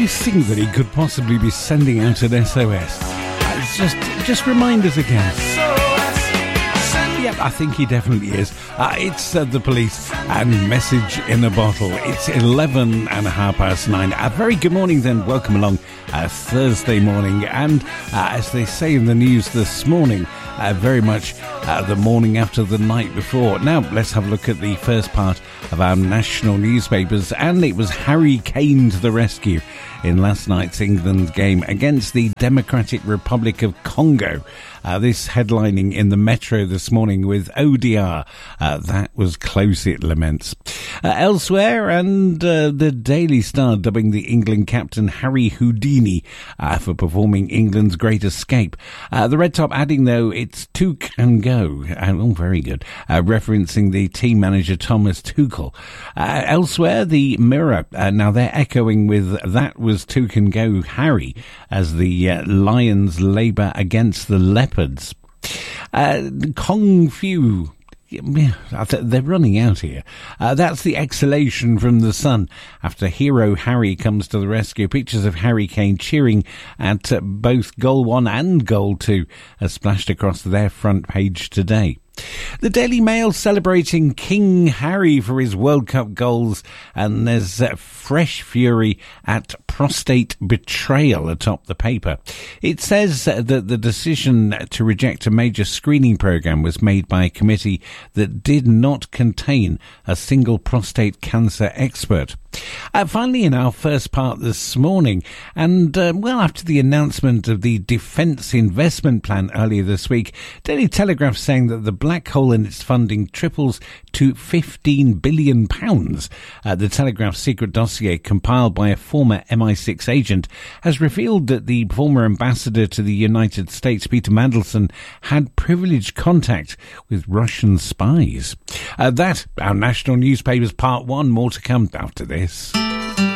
you think that he could possibly be sending out an SOS? Just remind us again. Yep, I think he definitely is. It's the Police and Message in a Bottle. It's 9:11. A very good morning then. Welcome along Thursday morning. And as they say in the news this morning, very much the morning after the night before. Now, let's have a look at the first part of our national newspapers. And it was Harry Kane to the rescue in last night's England game against the Democratic Republic of Congo. This headlining in the Metro this morning with ODR. That was close, it laments. Elsewhere, and the Daily Star dubbing the England captain Harry Houdini for performing England's Great Escape. The Red Top adding, though, it's Tuch and go. Oh, very good. Referencing the team manager Thomas Tuchel. Elsewhere, the Mirror. Now they're echoing with that was Tuch and go Harry as the Lions labour against the Leopards. Kung Fu. They're running out here. That's the exhalation from the Sun after hero Harry comes to the rescue. Pictures of Harry Kane cheering at both goal 1 and goal 2 are splashed across their front page today. The Daily Mail celebrating King Harry for his World Cup goals, and there's fresh fury at prostate betrayal atop the paper. It says that the decision to reject a major screening programme was made by a committee that did not contain a single prostate cancer expert. Finally, in our first part this morning, and after the announcement of the Defence Investment Plan earlier this week, Daily Telegraph saying that the black hole in its funding triples to £15 billion. The Telegraph's secret dossier, compiled by a former MI6 agent, has revealed that the former ambassador to the United States, Peter Mandelson, had privileged contact with Russian spies. That, our national newspapers, part 1, more to come after this.